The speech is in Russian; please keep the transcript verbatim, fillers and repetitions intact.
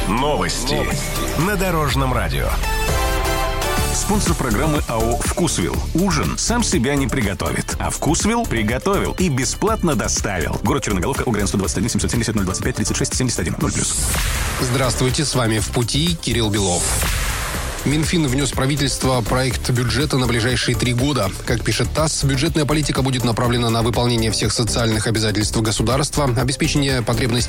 Новости. Новости на Дорожном радио. Спонсор программы АО «Вкусвилл». Ужин сам себя не приготовит, а «Вкусвилл» приготовил и бесплатно доставил. Город Черноголовка, УГРН сто двадцать один семьсот семьдесят ноль двадцать пять тридцать шесть семьдесят один ноль плюс. Здравствуйте, с вами «В пути» Кирилл Белов. Минфин внес в правительство проект бюджета на ближайшие три года. Как пишет ТАСС, бюджетная политика будет направлена на выполнение всех социальных обязательств государства, обеспечение потребностей